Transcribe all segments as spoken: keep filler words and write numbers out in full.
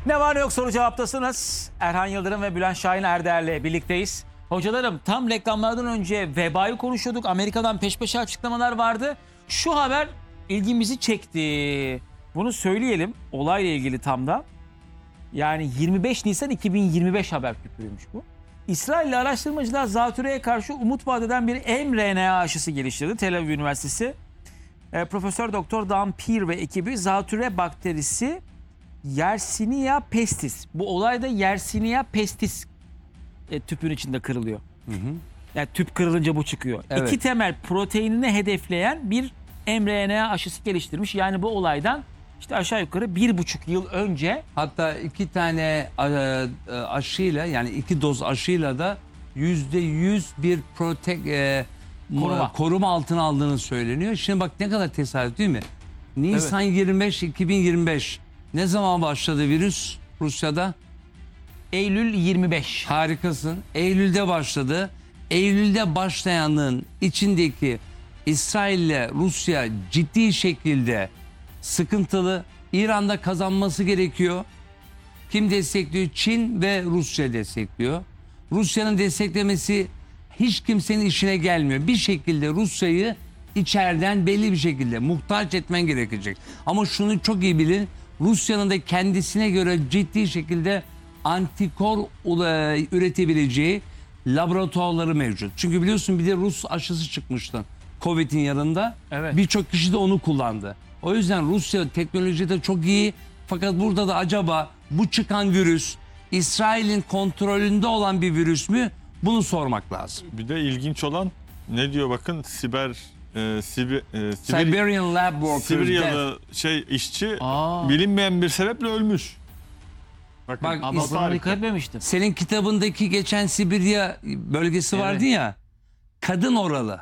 Ne var ne yok soru cevaptasınız. Erhan Yıldırım ve Bülent Şahin Erder'le birlikteyiz. Hocalarım, tam reklamlardan önce vebayı konuşuyorduk. Amerika'dan peş peşe açıklamalar vardı. Şu haber ilgimizi çekti. Bunu söyleyelim, olayla ilgili tam da. Yani yirmi beş Nisan iki bin yirmi beş haber küpürüymüş bu. İsrailli araştırmacılar zatürreye karşı umut vadeden bir mRNA aşısı geliştirdi. Tel Aviv Üniversitesi. E, Profesör Doktor Dan Peer ve ekibi zatürre bakterisi Yersinia pestis. Bu olayda Yersinia pestis e, tüpün içinde kırılıyor. Hı hı. Yani tüp kırılınca bu çıkıyor. Evet. İki temel proteinini hedefleyen bir mRNA aşısı geliştirmiş. Yani bu olaydan işte aşağı yukarı bir buçuk yıl önce. Hatta iki tane e, aşıyla, yani iki doz aşıyla da yüzde yüz bir protek e, Koruma. koruma altına aldığını söyleniyor. Şimdi bak ne kadar tesadüf değil mi? Nisan yirmi beş iki bin yirmi beş. Ne zaman başladı virüs Rusya'da? Eylül yirmi beş. Harikasın. Eylül'de başladı. Eylül'de başlayanın içindeki İsrail ile Rusya ciddi şekilde sıkıntılı. İran'da kazanması gerekiyor. Kim destekliyor? Çin ve Rusya destekliyor. Rusya'nın desteklemesi hiç kimsenin işine gelmiyor. Bir şekilde Rusya'yı içeriden belli bir şekilde muhtaç etmen gerekecek. Ama şunu çok iyi bilin. Rusya'nın da kendisine göre ciddi şekilde antikor üretebileceği laboratuvarları mevcut. Çünkü biliyorsun bir de Rus aşısı çıkmıştı Covid'in yanında. Evet. Birçok kişi de onu kullandı. O yüzden Rusya teknolojide çok iyi. Fakat burada da acaba bu çıkan virüs İsrail'in kontrolünde olan bir virüs mü? Bunu sormak lazım. Bir de ilginç olan ne diyor bakın, siber e, Sibi, e, Sibir, Siberian Lab Workers Sibiryalı death. şey işçi Aa. bilinmeyen bir sebeple ölmüş. Bakın, Bak, Ama İsrail- buna dikkat etmemiştim. Senin kitabındaki geçen Sibirya bölgesi Evet. vardı ya. Kadın oralı.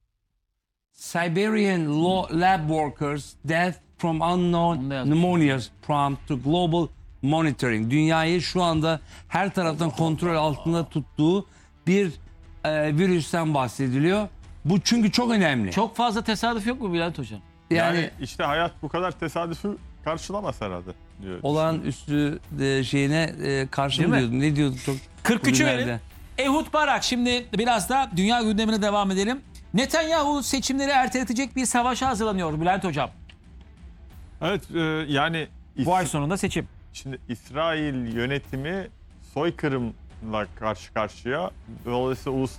Siberian Lo- Lab Workers Death from Onu da Unknown yazmış. Pneumonia Prompt to Global Monitoring. Dünyayı şu anda her taraftan kontrol altında tuttuğu bir e, virüsten bahsediliyor. Bu çünkü çok önemli. Çok fazla tesadüf yok mu Bülent Hocam? yani, yani işte hayat bu kadar tesadüfü karşılamaz herhalde diyor. olağanüstü e, şeyine e, karşı Değil mı mi? diyordum? Ne diyorduk çok? kırk üçü bugünlerde? verin. Ehud Barak. Şimdi biraz da dünya gündemine devam edelim. Netanyahu seçimleri erteletecek bir savaşa hazırlanıyor Bülent Hocam. Evet e, yani Bu ay İs- sonunda seçim. şimdi İsrail yönetimi soykırımla karşı karşıya. Dolayısıyla uluslararası